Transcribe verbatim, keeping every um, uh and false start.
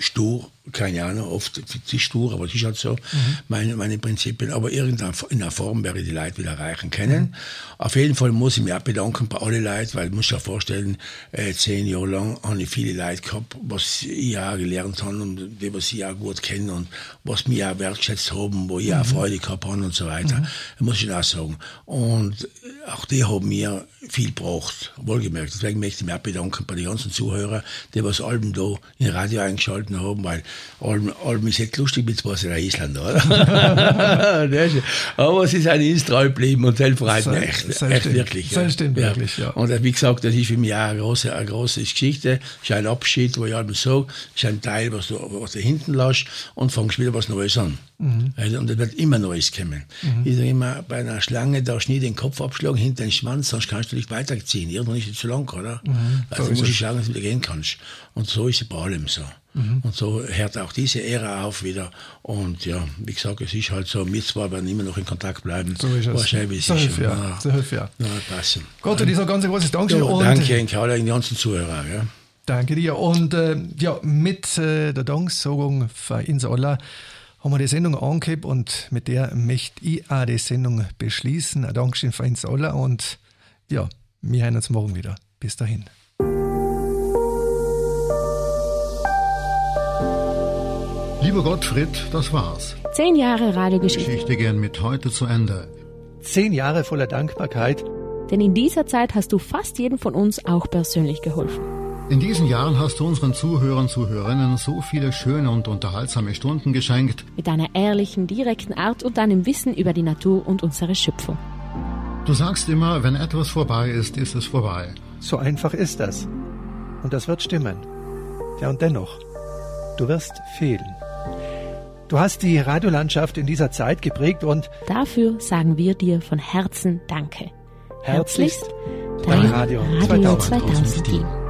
stur, keine Ahnung, oft zu stur, aber das ist halt so, mhm. meine, meine Prinzipien. Aber irgendeine in einer Form werde ich die Leute wieder erreichen können. Mhm. Auf jeden Fall muss ich mich auch bedanken bei allen Leuten, weil ich muss ja vorstellen, äh, zehn Jahre lang habe ich viele Leute gehabt, was ich auch gelernt habe und die, was ich auch gut kenne und was mich auch wertschätzt haben, wo ich mhm. auch Freude gehabt habe und so weiter. Mhm. Das muss ich auch sagen. Und auch die haben mir viel gebracht, wohlgemerkt. Deswegen möchte ich mich auch bedanken bei den ganzen Zuhörern, die was Alben da in Radio eingeschaltet haben, weil Alben, Alben ist nicht lustig, mit zwar sind Isländer, oder? Aber sie sind uns treu geblieben und das freut mich echt, echt stimmt. wirklich. Das ja. stimmt ja. wirklich, ja. Und wie gesagt, das ist für mich auch eine große, eine große Geschichte. Es ist ein Abschied, wo ich halt sage, es ist ein Teil, was du, was du hinten lässt und fängst wieder was Neues an. Mhm. Also, und es wird immer Neues kommen. Mhm. Ich sage immer, bei einer Schlange darfst du nie den Kopf abschlagen, hinter den Schwanz, sonst kannst du nicht weiterziehen. Irgendwann ist es zu lang, oder? Mhm. Also so musst du schauen, dass du wieder gehen kannst. Und so ist es bei allem so. Mhm. Und so hört auch diese Ära auf wieder. Und ja, wie gesagt, es ist halt so, wir zwei werden immer noch in Kontakt bleiben. So ist es. Wahrscheinlich so ist hilf ja. ja. So hilf ja. Ja, passen. Gott, und dieser ganz großes Dankeschön. Ja, danke Ihnen, Karl, den ganzen Zuhörern. Ja. Danke dir. Und äh, ja, mit äh, der Danksagung für uns alle haben wir die Sendung angehört und mit der möchte ich auch die Sendung beschließen. Ein Dankeschön für uns alle und ja, wir hören uns morgen wieder. Bis dahin. Lieber Gottfried, das war's. Zehn Jahre Radiogeschichte. Geschichte gern mit heute zu Ende. Zehn Jahre voller Dankbarkeit. Denn in dieser Zeit hast du fast jedem von uns auch persönlich geholfen. In diesen Jahren hast du unseren Zuhörern, Zuhörerinnen so viele schöne und unterhaltsame Stunden geschenkt. Mit deiner ehrlichen, direkten Art und deinem Wissen über die Natur und unsere Schöpfung. Du sagst immer, wenn etwas vorbei ist, ist es vorbei. So einfach ist das. Und das wird stimmen. Ja, und dennoch, du wirst fehlen. Du hast die Radiolandschaft in dieser Zeit geprägt und dafür sagen wir dir von Herzen Danke. Herzlichst, dein Radio, Radio zweitausend. zweitausend.